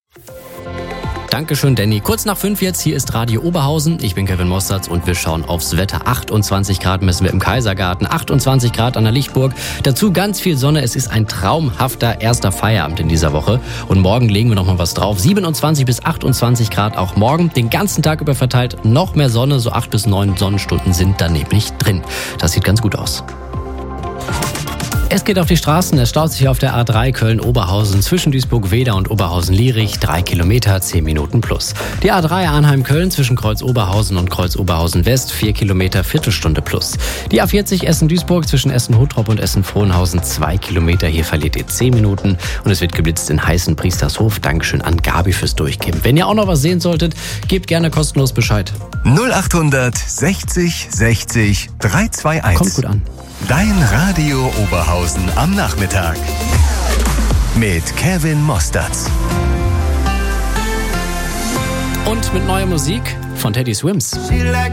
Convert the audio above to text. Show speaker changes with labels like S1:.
S1: Dankeschön, Danny. Kurz nach 5 jetzt, hier ist Radio Oberhausen. Ich bin Kevin Mosterz und wir schauen aufs Wetter. 28 Grad messen wir im Kaisergarten, 28 Grad an der Lichtburg. Dazu ganz viel Sonne. Es ist ein traumhafter erster Feierabend in dieser Woche. Und morgen legen wir nochmal was drauf. 27 bis 28 Grad auch morgen. Den ganzen Tag über verteilt noch mehr Sonne. So 8 bis 9 Sonnenstunden sind da nämlich drin. Das sieht ganz gut aus. Es geht auf die Straßen, es staut sich auf der A3 Köln-Oberhausen zwischen Duisburg-Weda und Oberhausen-Lierich, 3 Kilometer, 10 Minuten plus. Die A3 Arnheim-Köln zwischen Kreuz-Oberhausen und Kreuz-Oberhausen-West, 4 Kilometer, Viertelstunde plus. Die A40 Essen-Duisburg zwischen Essen-Huttrop und Essen-Frohnhausen, 2 Kilometer, hier verliert ihr 10 Minuten und es wird geblitzt in Heißen-Priestershof. Dankeschön an Gabi fürs Durchgeben. Wenn ihr auch noch was sehen solltet, gebt gerne kostenlos Bescheid.
S2: 0800 60 60 321.
S1: Kommt gut an.
S2: Dein Radio Oberhausen am Nachmittag mit Kevin Mosterz.
S1: Und mit neuer Musik von Teddy Swims.